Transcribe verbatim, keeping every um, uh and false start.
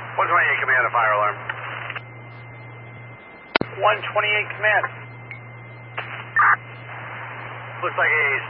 one twenty-eight command, a fire alarm. one twenty-eight command. Looks like a